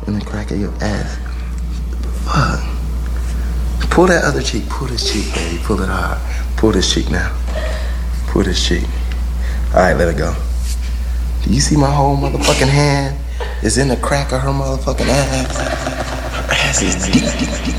In the crack of your ass. Fuck. Pull that other cheek. Pull this cheek, baby. Pull it hard. Pull this cheek now. Pull this cheek. All right, let it go. Do you see my whole motherfucking hand is in the crack of her motherfucking ass? Her ass is deep.